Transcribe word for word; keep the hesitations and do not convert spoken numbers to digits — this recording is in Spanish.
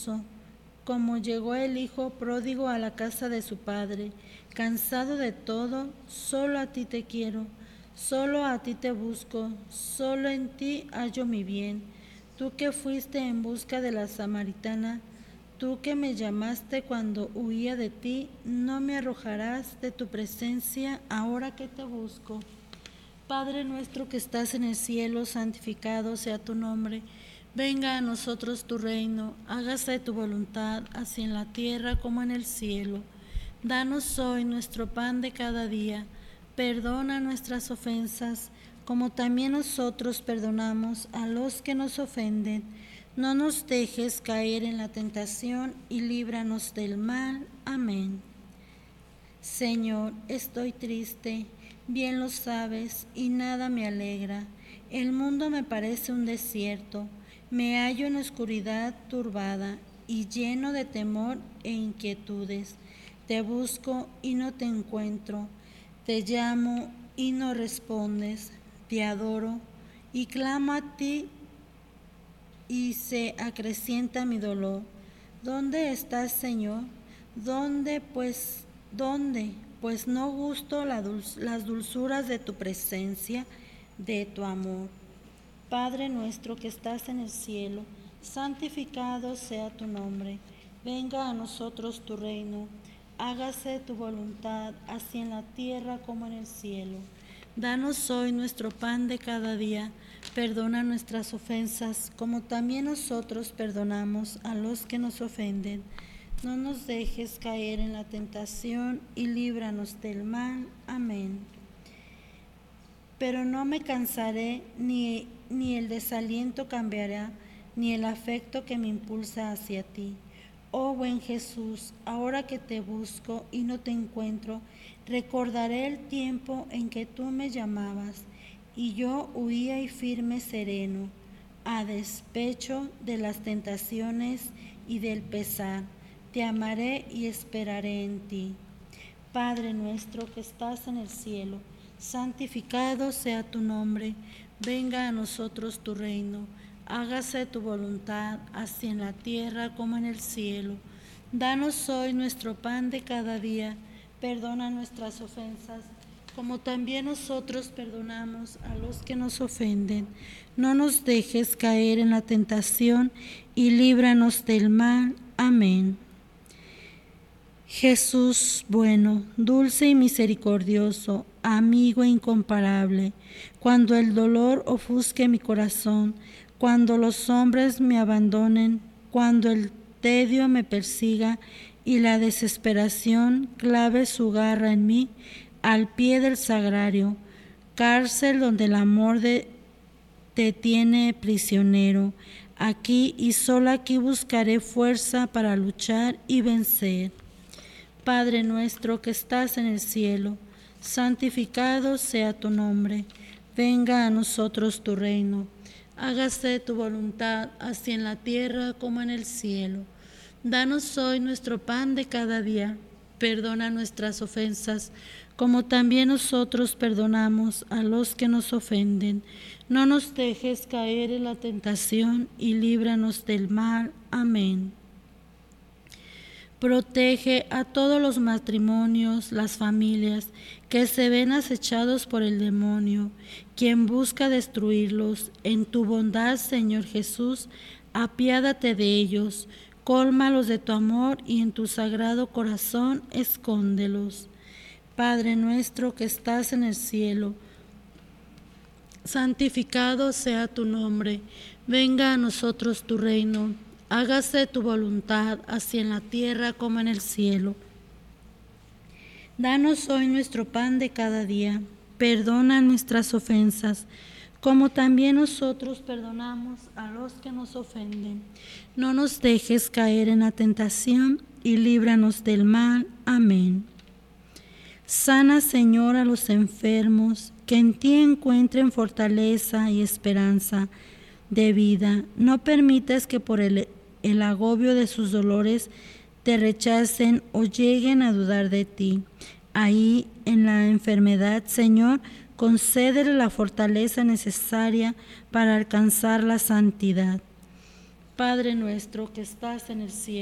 puso, como llegó el hijo pródigo a la casa de su padre, cansado de todo, solo a ti te quiero, solo a ti te busco, solo en ti hallo mi bien. Tú que fuiste en busca de la samaritana, tú que me llamaste cuando huía de ti, no me arrojarás de tu presencia ahora que te busco. Padre nuestro que estás en el cielo, santificado sea tu nombre. Venga a nosotros tu reino, hágase tu voluntad, así en la tierra como en el cielo. Danos hoy nuestro pan de cada día. Perdona nuestras ofensas, como también nosotros perdonamos a los que nos ofenden. No nos dejes caer en la tentación y líbranos del mal. Amén. Señor, estoy triste, bien lo sabes, y nada me alegra. El mundo me parece un desierto, me hallo en oscuridad turbada y lleno de temor e inquietudes. Te busco y no te encuentro, te llamo y no respondes, te adoro y clamo a ti y se acrecienta mi dolor. ¿Dónde estás, Señor? ¿Dónde, pues, dónde? Pues no gusto la dulz- las dulzuras de tu presencia, de tu amor. Padre nuestro que estás en el cielo, santificado sea tu nombre. Venga a nosotros tu reino. Hágase tu voluntad, así en la tierra como en el cielo. Danos hoy nuestro pan de cada día. Perdona nuestras ofensas, como también nosotros perdonamos a los que nos ofenden. No nos dejes caer en la tentación y líbranos del mal. Amén. Pero no me cansaré, ni, ni el desaliento cambiará, ni el afecto que me impulsa hacia ti. Oh buen Jesús, ahora que te busco y no te encuentro, recordaré el tiempo en que tú me llamabas, y yo huía y firme sereno, a despecho de las tentaciones y del pesar. Te amaré y esperaré en ti. Padre nuestro que estás en el cielo, santificado sea tu nombre, venga a nosotros tu reino, hágase tu voluntad, así en la tierra como en el cielo. Danos hoy nuestro pan de cada día, perdona nuestras ofensas, como también nosotros perdonamos a los que nos ofenden. No nos dejes caer en la tentación y líbranos del mal. Amén. Jesús bueno, dulce y misericordioso, amigo incomparable, cuando el dolor ofusque mi corazón, cuando los hombres me abandonen, cuando el tedio me persiga y la desesperación clave su garra en mí, al pie del sagrario, cárcel donde el amor de, te tiene prisionero, aquí y solo aquí buscaré fuerza para luchar y vencer. Padre nuestro que estás en el cielo, santificado sea tu nombre. Venga a nosotros tu reino. Hágase tu voluntad, así en la tierra como en el cielo. Danos hoy nuestro pan de cada día. Perdona nuestras ofensas, como también nosotros perdonamos a los que nos ofenden. No nos dejes caer en la tentación y líbranos del mal. Amén. Protege a todos los matrimonios, las familias que se ven acechados por el demonio, quien busca destruirlos. En tu bondad, Señor Jesús, apiádate de ellos, cólmalos de tu amor y en tu sagrado corazón escóndelos. Padre nuestro que estás en el cielo, santificado sea tu nombre, venga a nosotros tu reino. Hágase tu voluntad, así en la tierra como en el cielo. Danos hoy nuestro pan de cada día. Perdona nuestras ofensas, como también nosotros perdonamos a los que nos ofenden. No nos dejes caer en la tentación y líbranos del mal. Amén. Sana, Señor, a los enfermos, que en ti encuentren fortaleza y esperanza de vida. No permitas que por el el agobio de sus dolores te rechacen o lleguen a dudar de ti. Ahí, en la enfermedad, Señor, concédele la fortaleza necesaria para alcanzar la santidad. Padre nuestro que estás en el cielo,